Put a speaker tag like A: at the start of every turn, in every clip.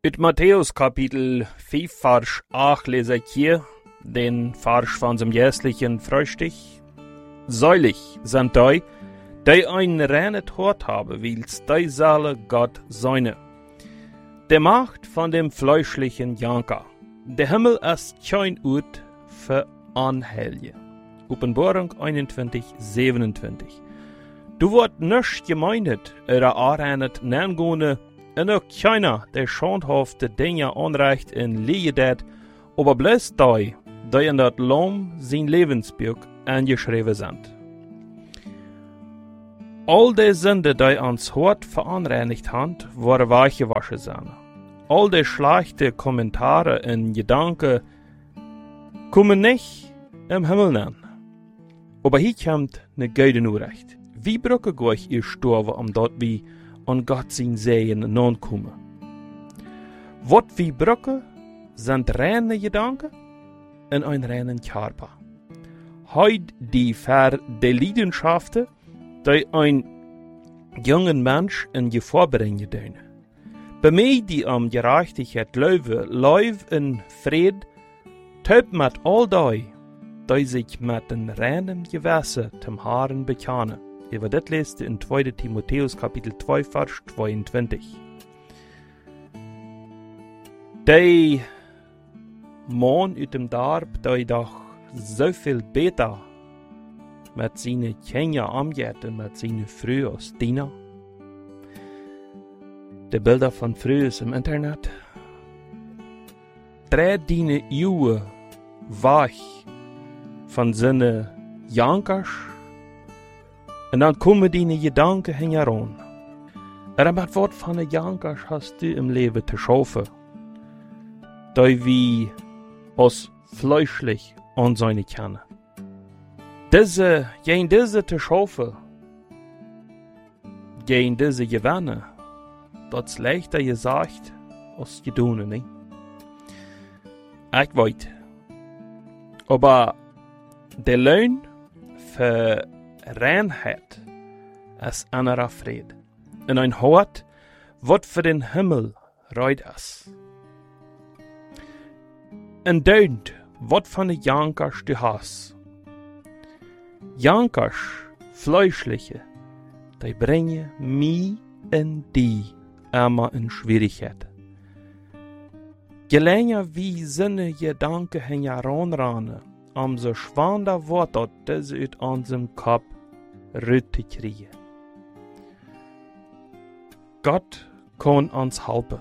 A: Uit Matthäus Kapitel 5, Vers 8 lese ich hier den Vers von dem jährlichen Frühstück. Selig sind die ein reines Hort haben, wils die Saale Gott seine. Der Macht von dem fleischlichen Janker. Der Himmel ist kein Ort für Anhelje. Offenbarung 21, 27. Du wird nicht gemeindet, oder anrenet nangone, en ook keiner, der schonhafte Dinge anreicht in Liedet, aber bloß die in dat Lam sein Lebensbuch angeschrieben sind. All die Sünde, die ans Hort veranreinigt haben, waren weichgewaschen sein. All die schlechte Kommentare und Gedanken kommen nicht im Himmel an. Aber hier kommt ne gute Nachricht. Wie brücke euch ihr sterben, dort wie an Gott sein Segen nankommen? Wat wie brücke sind reine Gedanken in ein reinen Körper. Heut die für die Leidenschaften, die ein jungen Mensch in Gefahr bringen dürfen. Bei mir, die am Gerechtigkeit läuft in Fried, töbt mit all die sich mit den reinen Gewässer zum Haaren bekennen. Über das lest in 2. Timotheus Kapitel 2, Vers 22. Die Mann aus dem Dorf, der doch so viel besser mit seinen Kindern umgeht und mit seinen Früh als Diener. Die Bilder von früh im Internet. 3 Jahre weg von seinen Jankers. Und dann kommen die Gedanken heran. Aber mit was von den Jankers hast du im Leben zu schaffen? Die wie aus fleischlich an seine kennen. Diese zu schaffen, gegen diese Gewinne, das ist leichter gesagt als getan, nicht? Ich weiß. Aber der Lohn für Reinheit ist anderer Fried. In ein Hort, wat für den Himmel reit ist. En Dönd, wat von den Jankers du hast. Jankers, fleischliche, die bringen mich und die immer in Schwierigkeit. Je länger wie seine Gedanken heranrennen, umso schwander wird das aus unserem Kopf rüte kriegen. Gott kann uns helfen.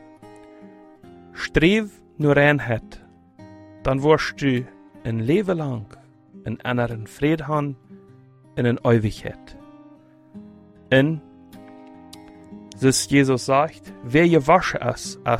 A: Strev nur Reinheit, dann wirst du ein Leben lang in anderen Frieden haben, in einer Ewigkeit. Und, so Jesus sagt, wer gewaschen ist